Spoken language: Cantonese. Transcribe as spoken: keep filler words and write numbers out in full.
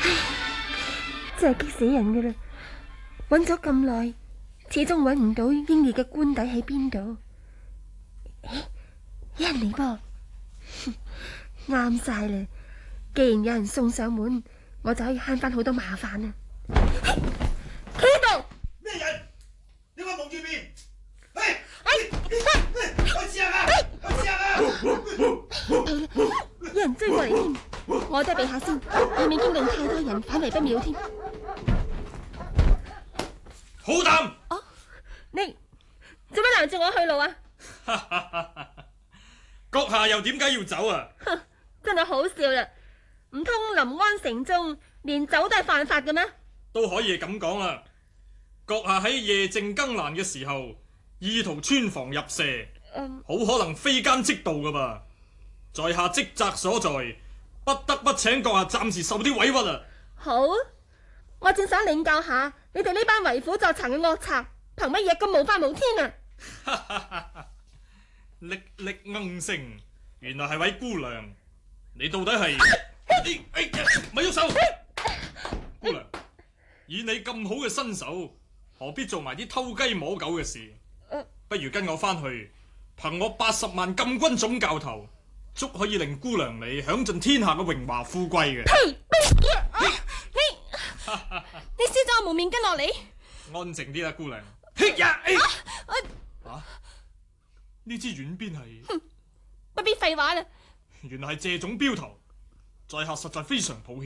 真係激死人噶啦！揾咗咁耐，始終揾唔到嬰兒嘅官邸喺邊度。誒，有人嚟噃，啱晒啦！既然有人送上門，我就可以慳翻好多麻煩啊！企喺度咩人？你話蒙住面？哎哎哎！開始啊！開始啊！ 有人追過嚟添，我都係避下先，以免驚動太多人，反為不妙添。 好膽！ 哦，你做咩攔住我去路啊？ 閣下又點解要走啊？ 哼，真係好笑啦！唔通臨安城中連走都係犯法嘅咩？ 都可以咁講啦。閣下喺夜靜更難嘅時候，意圖穿房入舍， 嗯， 好可能非奸即盜噶噃。在下職責所在，不得不請閣下暫時受啲委屈啊！ 好，我正想領教下你哋呢班為虎作倀嘅惡賊，憑乜嘢咁無法無天啊？ 歷歷鶯聲，原來係位姑娘，你到底係？哎呀，咪喐手！姑娘，以你咁好嘅身手，何必做埋啲偷雞摸狗嘅事？不如跟我翻去，憑我八十萬禁軍總教頭，足可以令姑娘你享盡天下嘅榮華富貴嘅。 呸！你你撕咗我蒙面巾落嚟？ 安靜啲啦，姑娘。嘿呀！哎啊！呢支軟鞭係？ 不必廢話啦。 原來係謝總鏢頭，在下實在非常抱歉。